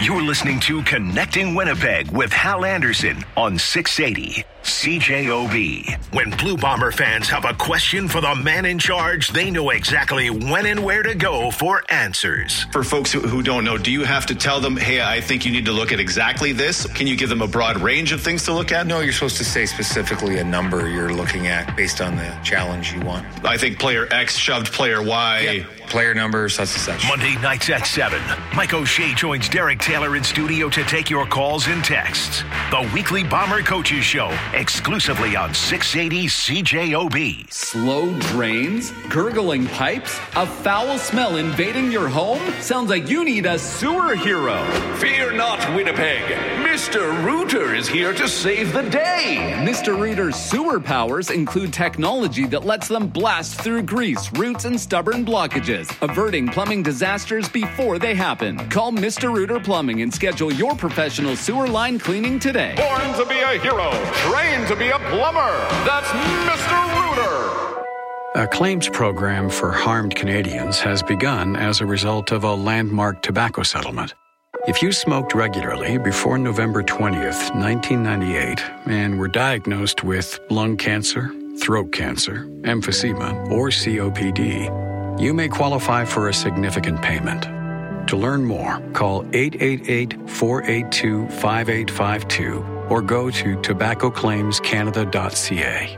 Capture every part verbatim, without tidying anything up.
You're listening to Connecting Winnipeg with Hal Anderson on six eighty C J O B. When Blue Bomber fans have a question for the man in charge, they know exactly when and where to go for answers. For folks who, who don't know, do you have to tell them, hey, I think you need to look at exactly this? Can you give them a broad range of things to look at? No, you're supposed to say specifically a number you're looking at based on the challenge you want. I think player X shoved player Y. Yep. Player number, such and such. Monday nights at seven, Mike O'Shea joins Derek Taylor in studio to take your calls and texts. The weekly Bomber Coaches Show, exclusively on six eighty C J O B. Slow drains? Gurgling pipes? A foul smell invading your home? Sounds like you need a sewer hero. Fear not, Winnipeg. Mister Rooter is here to save the day. Mister Rooter's sewer powers include technology that lets them blast through grease, roots, and stubborn blockages, averting plumbing disasters before they happen. Call Mister Rooter Plumbing and schedule your professional sewer line cleaning today. Born to be a hero, trained to be a plumber. That's Mister Rooter. A claims program for harmed Canadians has begun as a result of a landmark tobacco settlement. If you smoked regularly before November twentieth, nineteen ninety-eight, and were diagnosed with lung cancer, throat cancer, emphysema, or C O P D, you may qualify for a significant payment. To learn more, call eight eight eight, four eight two, five eight five two or go to tobacco claims canada dot c a.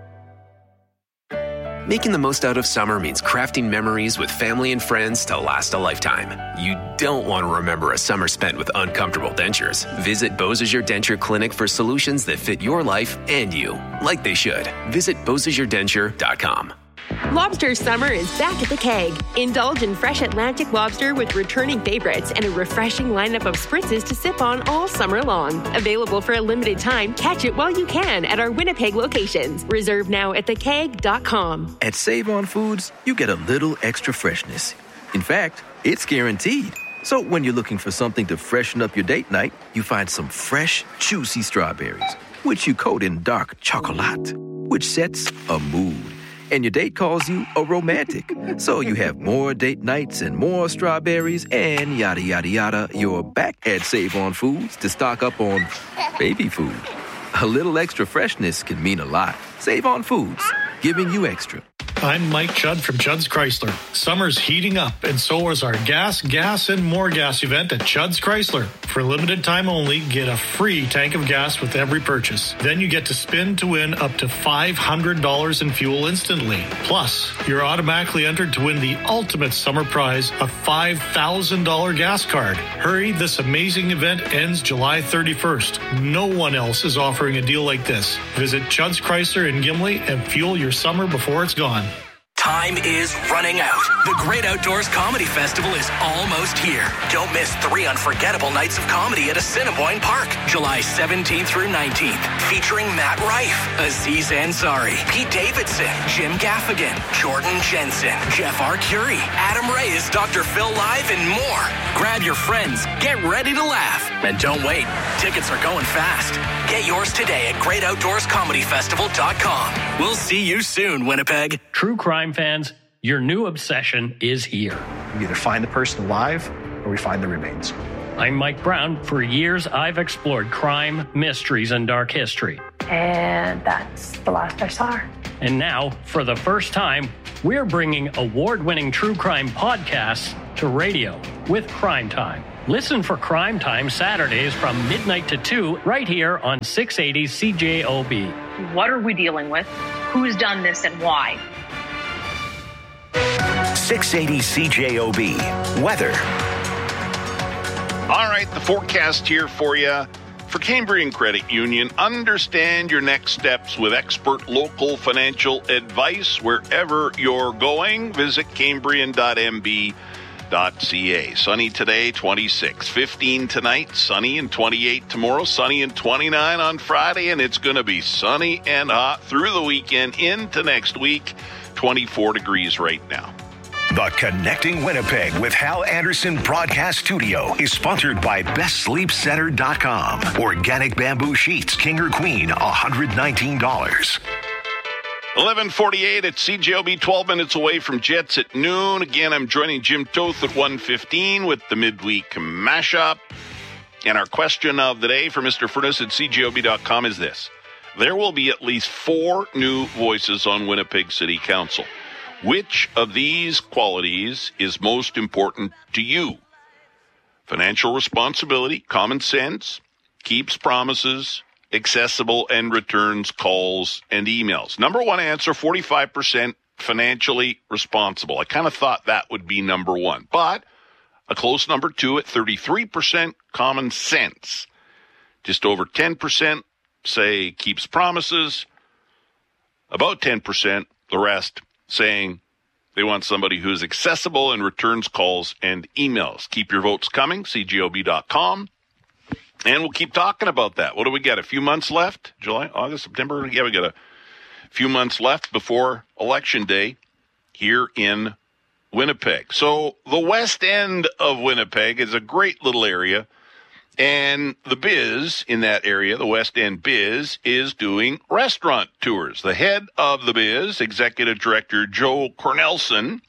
Making the most out of summer means crafting memories with family and friends to last a lifetime. You don't want to remember a summer spent with uncomfortable dentures. Visit Beausejour Denture Clinic for solutions that fit your life and you, like they should. Visit beausejour denture dot com. Lobster summer is back at the Keg. Indulge in fresh Atlantic lobster with returning favorites and a refreshing lineup of spritzes to sip on all summer long. Available for a limited time, catch it while you can at our Winnipeg locations. Reserve now at the keg dot com. At Save On Foods, you get a little extra freshness. In fact, it's guaranteed. So when you're looking for something to freshen up your date night, you find some fresh, juicy strawberries, which you coat in dark chocolate, which sets a mood. And your date calls you a romantic. So you have more date nights and more strawberries and yada, yada, yada. You're back at Save On Foods to stock up on baby food. A little extra freshness can mean a lot. Save On Foods, giving you extra. I'm Mike Judd from Judd's Chrysler. Summer's heating up, and so is our gas, gas, and more gas event at Judd's Chrysler. For a limited time only, get a free tank of gas with every purchase. Then you get to spin to win up to five hundred dollars in fuel instantly. Plus, you're automatically entered to win the ultimate summer prize, a five thousand dollars gas card. Hurry, this amazing event ends July thirty-first. No one else is offering a deal like this. Visit Judd's Chrysler in Gimli and fuel your summer before it's gone. Time is running out. The Great Outdoors Comedy Festival is almost here. Don't miss three unforgettable nights of comedy at Assiniboine Park, July seventeenth through nineteenth, featuring Matt Rife, Aziz Ansari, Pete Davidson, Jim Gaffigan, Jordan Jensen, Jeff Arcuri, Adam Reyes, Doctor Phil Live, and more. Grab your friends, get ready to laugh, and don't wait. Tickets are going fast. Get yours today at great outdoors comedy festival dot com. We'll see you soon, Winnipeg. True crime fans, your new obsession is here. We either find the person alive or we find the remains. I'm Mike Brown. For years, I've explored crime, mysteries, and dark history. And that's the last I saw her. And now, for the first time, we're bringing award-winning true crime podcasts to radio with Crime Time. Listen for Crime Time Saturdays from midnight to two right here on six eighty C J O B. What are we dealing with? Who's done this and why? six eighty C J O B. Weather. All right, the forecast here for you. For Cambrian Credit Union, understand your next steps with expert local financial advice wherever you're going. Visit cambrian dot m b dot c a. Sunny today, twenty-six. fifteen tonight, sunny and twenty-eight tomorrow, sunny and twenty-nine on Friday, and it's going to be sunny and hot through the weekend into next week. twenty-four degrees right now. The Connecting Winnipeg with Hal Anderson broadcast studio is sponsored by best sleep center dot com. Organic bamboo sheets, king or queen, one hundred nineteen dollars. eleven forty-eight at C J O B, twelve minutes away from Jets at noon. Again, I'm joining Jim Toth at one fifteen with the midweek mashup. And our question of the day for Mister Furness at C J O B dot com is this. There will be at least four new voices on Winnipeg City Council. Which of these qualities is most important to you? Financial responsibility, common sense, keeps promises, accessible, and returns calls and emails. Number one answer, forty-five percent financially responsible. I kind of thought that would be number one, but a close number two at thirty-three percent common sense. Just over ten percent say keeps promises. About ten percent, the rest, saying they want somebody who's accessible and returns calls and emails. Keep your votes coming, C J O B dot com. And we'll keep talking about that. What do we got? A few months left? July, August, September? Yeah, we got a few months left before Election Day here in Winnipeg. So the west end of Winnipeg is a great little area. And the Biz in that area, the West End Biz, is doing restaurant tours. The head of the Biz, Executive Director Joe Cornelson,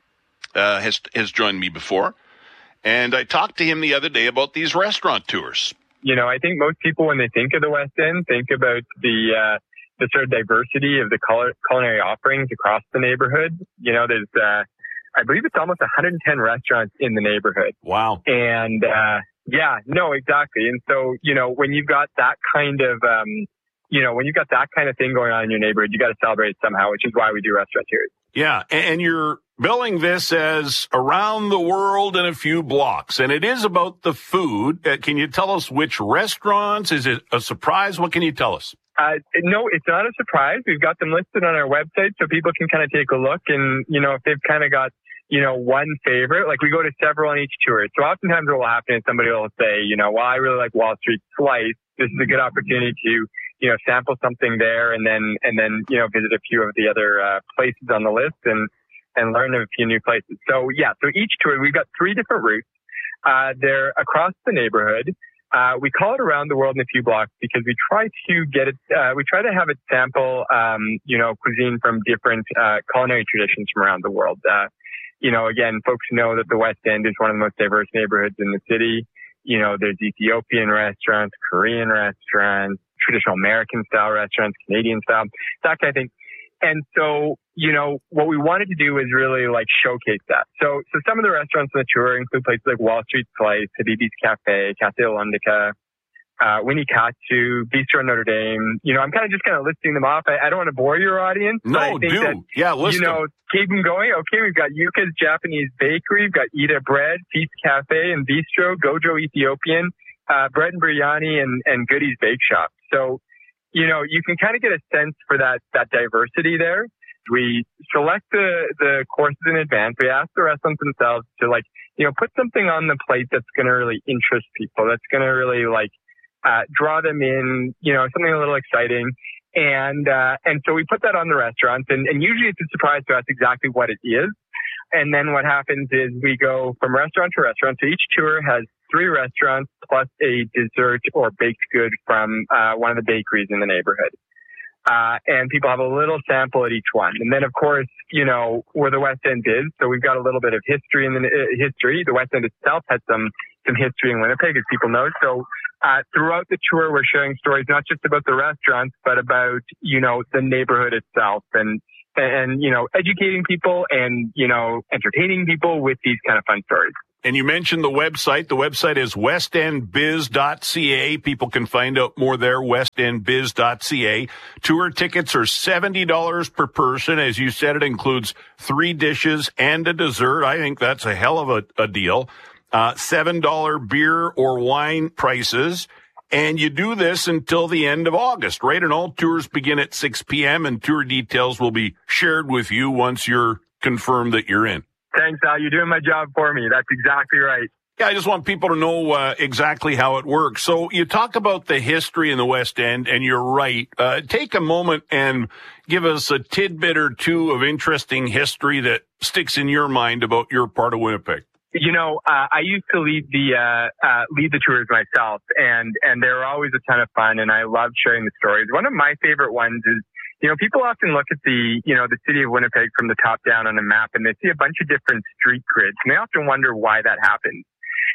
uh, has has joined me before. And I talked to him the other day about these restaurant tours. You know, I think most people, when they think of the West End, think about the uh, the sort of diversity of the cul- culinary offerings across the neighborhood. You know, there's, uh, I believe it's almost one hundred ten restaurants in the neighborhood. Wow. And, uh, yeah, no, exactly. And so, you know, when you've got that kind of, um, you know, when you've got that kind of thing going on in your neighborhood, you got to celebrate it somehow, which is why we do restaurant tours. Yeah, and you're billing this as around the world in a few blocks, and it is about the food. Uh, can you tell us which restaurants? Is it a surprise? What can you tell us? Uh, no, it's not a surprise. We've got them listed on our website so people can kind of take a look, and, you know, if they've kind of got, you know, one favorite, like we go to several on each tour. So oftentimes what will happen is somebody will say, you know, well, I really like Wall Street Slice. This is a good opportunity to, you know, sample something there and then, and then, you know, visit a few of the other uh, places on the list and, and learn of a few new places. So yeah, so each tour, we've got three different routes. Uh, they're across the neighborhood. Uh, we call it around the world in a few blocks because we try to get it, uh, we try to have it sample, um, you know, cuisine from different, uh, culinary traditions from around the world. Uh, you know, again, folks know that the West End is one of the most diverse neighborhoods in the city. You know, there's Ethiopian restaurants, Korean restaurants, traditional American style restaurants, Canadian style, that kind of thing. And so, you know, what we wanted to do is really like showcase that. So, so some of the restaurants on the tour include places like Wall Street Slice, Habibi's Cafe, Cafe Olundica, uh, Winnie Katsu, Bistro Notre Dame. You know, I'm kind of just kind of listing them off. I, I don't want to bore your audience. No, but I think do. that, yeah, list You know, them. keep them going. Okay, we've got Yuka's Japanese Bakery. We've got Ida Bread, Pete's Cafe and Bistro, Gojo Ethiopian, uh, Bread and Biryani, and, and Goodies Bake Shop. So, you know, you can kind of get a sense for that, that diversity there. We select the, the courses in advance. We ask the restaurants themselves to, like, you know, put something on the plate that's going to really interest people, that's going to really, like, uh, draw them in, you know, something a little exciting. And, uh, and so we put that on the restaurants, and, and usually it's a surprise to us exactly what it is. And then what happens is we go from restaurant to restaurant. So each tour has three restaurants plus a dessert or baked good from, uh, one of the bakeries in the neighborhood. Uh, and people have a little sample at each one. And then, of course, you know, where the West End is, so we've got a little bit of history in the uh, history. The West End itself has some, some history in Winnipeg, as people know. So, uh, throughout the tour, we're sharing stories, not just about the restaurants, but about, you know, the neighborhood itself and, and, you know, educating people and, you know, entertaining people with these kind of fun stories. And you mentioned the website. The website is west end biz dot c a. People can find out more there, west end biz dot c a. Tour tickets are seventy dollars per person. As you said, it includes three dishes and a dessert. I think that's a hell of a, a deal. Uh, seven dollars beer or wine prices. And you do this until the end of August, right? And all tours begin at six p.m. and tour details will be shared with you once you're confirmed that you're in. Thanks, Al. You're doing my job for me. That's exactly right. Yeah, I just want people to know uh, exactly how it works. So you talk about the history in the West End, and you're right. Uh, take a moment and give us a tidbit or two of interesting history that sticks in your mind about your part of Winnipeg. You know, uh, I used to lead the uh, uh, lead the tours myself, and and they were always a ton of fun, and I loved sharing the stories. One of my favorite ones is, you know, people often look at the, you know, the city of Winnipeg from the top down on a map, and they see a bunch of different street grids, and they often wonder why that happens.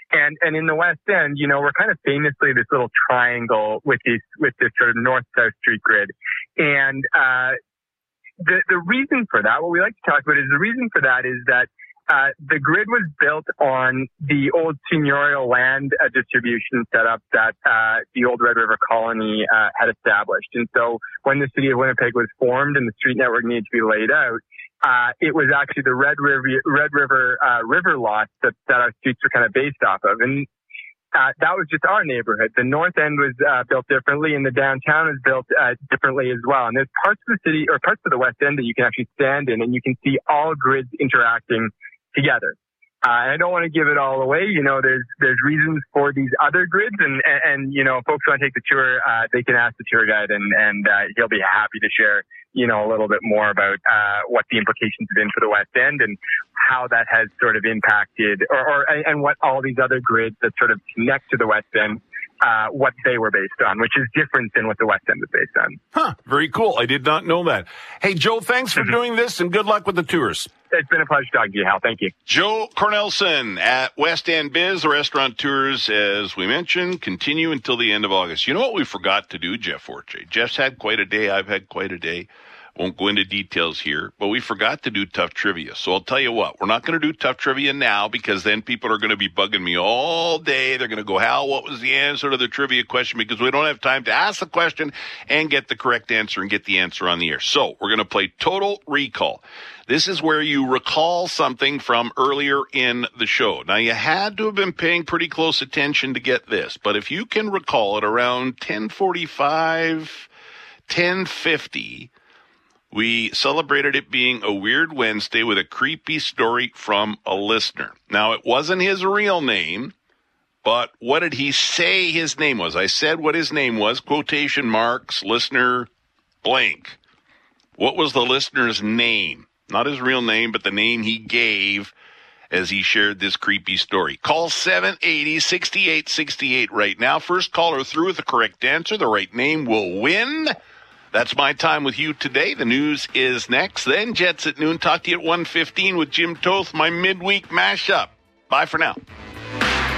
And and in the West End, you know, we're kind of famously this little triangle with these with this sort of north-south street grid. And uh, the the reason for that, what we like to talk about is the reason for that is that uh, the grid was built on the old seigneurial land uh, distribution setup that uh, the old Red River colony uh, had established. And so when the city of Winnipeg was formed and the street network needed to be laid out, Uh, it was actually the Red River, Red River, uh, river lots that, that our streets were kind of based off of. And, uh, that was just our neighborhood. The North End was, uh, built differently and the downtown is built, uh, differently as well. And there's parts of the city or parts of the West End that you can actually stand in and you can see all grids interacting together. Uh, and I don't want to give it all away. You know, there's, there's reasons for these other grids and, and, and you know, folks want to take the tour, uh, they can ask the tour guide and, and, uh, he'll be happy to share, you know, a little bit more about, uh, what the implications have been for the West End and how that has sort of impacted or, or, and what all these other grids that sort of connect to the West End, uh, what they were based on, which is different than what the West End was based on. Huh. Very cool. I did not know that. Hey, Joe, thanks for doing this and good luck with the tours. It's been a pleasure talking to you, Hal. Thank you. Joe Cornelson at West End Biz. The restaurant tours, as we mentioned, continue until the end of August. You know what we forgot to do, Jeff Forte? Jeff's had quite a day. I've had quite a day. Won't go into details here, but we forgot to do tough trivia. So I'll tell you what, we're not going to do tough trivia now because then people are going to be bugging me all day. They're going to go, Hal, what was the answer to the trivia question? Because we don't have time to ask the question and get the correct answer and get the answer on the air. So we're going to play Total Recall. This is where you recall something from earlier in the show. Now, you had to have been paying pretty close attention to get this, but if you can recall it around ten forty-five, ten fifty, we celebrated it being a Weird Wednesday with a creepy story from a listener. Now, it wasn't his real name, but what did he say his name was? I said what his name was, quotation marks, listener blank. What was the listener's name? Not his real name, but the name he gave as he shared this creepy story. Call seven eight zero, six eight six eight right now. First caller through with the correct answer, the right name will win. That's my time with you today. The news is next. Then Jets at noon. Talk to you at one fifteen with Jim Toth, my midweek mashup. Bye for now.